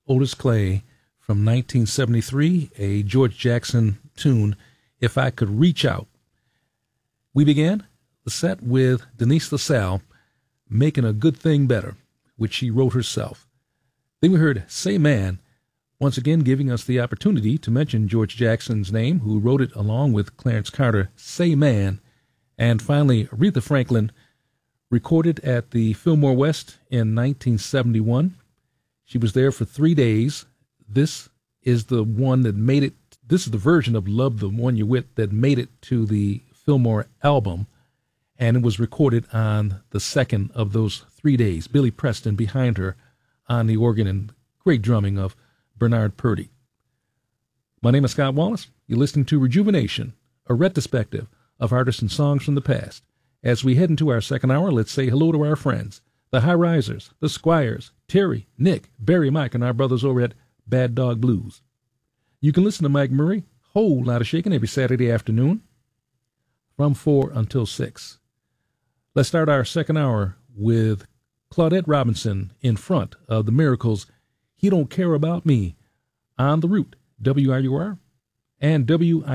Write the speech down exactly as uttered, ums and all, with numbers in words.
Otis Clay from nineteen seventy-three, a George Jackson tune, If I Could Reach Out. We began the set with Denise LaSalle, Making a Good Thing Better, which she wrote herself. Then we heard Say Man, once again giving us the opportunity to mention George Jackson's name, who wrote it along with Clarence Carter, Say Man. And finally, Aretha Franklin, recorded at the Fillmore West in nineteen seventy-one. She was there for three days. This is the one that made it, this is the version of Love the One You're With that made it to the Fillmore album, and it was recorded on the second of those three days. Billy Preston behind her on the organ and great drumming of Bernard Purdy. My name is Scott Wallace. You're listening to Rejuvenation, a retrospective of artists and songs from the past. As we head into our second hour, let's say hello to our friends, the High Risers, the Squires, Terry, Nick, Barry, Mike, and our brothers over at Bad Dog Blues. You can listen to Mike Murray, Whole Lotta Shakin', every Saturday afternoon from four until six. Let's start our second hour with Claudette Robinson in front of the Miracles, He Don't Care About Me, on the Root, W R U R, and W I